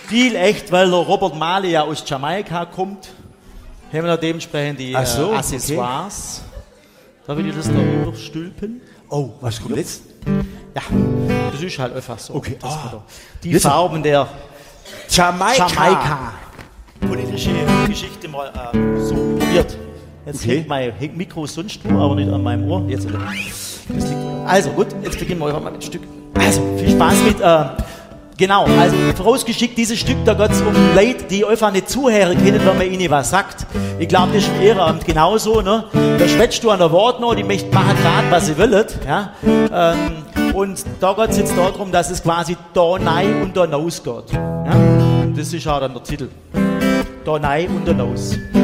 Stil echt, weil der Robert Marley ja aus Jamaika kommt, haben wir dementsprechend die Accessoires. Okay. Da will ich das da überstülpen. Oh, was kommt jetzt? Ja, das ist halt einfach so. Okay. Die Farben der Jamaika. Politische Geschichte mal so probiert. Jetzt hängt mein Mikro sonst wo, aber nicht an meinem Ohr. Jetzt, das liegt also gut, jetzt beginnen wir einfach mal mit dem Stück. Also, viel Spaß mit, genau, also vorausgeschickt, dieses Stück, da geht es um Leute, die einfach nicht zuhören können, wenn man ihnen was sagt. Ich glaube, das ist im Ehrenamt genauso, ne? Da schwätzt du an der Wort noch, die möchten machen gerade, was sie wollen, ja? Und da geht es jetzt darum, dass es quasi da rein und da raus geht. Ja? Und das ist auch dann der Titel. Da rein und da raus.